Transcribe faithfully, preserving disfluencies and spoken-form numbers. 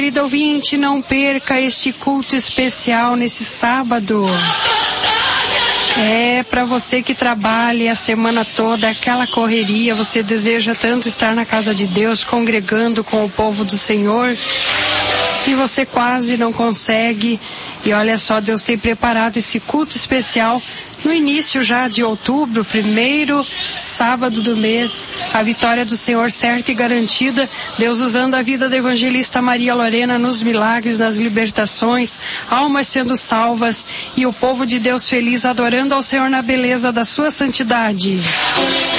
Querido ouvinte, não perca este culto especial nesse sábado. É, para você que trabalha a semana toda, aquela correria, você deseja tanto estar na casa de Deus, congregando com o povo do Senhor, e você quase não consegue. E olha só, Deus tem preparado esse culto especial no início já de outubro, primeiro sábado do mês, a vitória do Senhor certa e garantida, Deus usando a vida da evangelista Maria Lorena nos milagres, nas libertações, almas sendo salvas e o povo de Deus feliz adorando ao Senhor na beleza da sua santidade.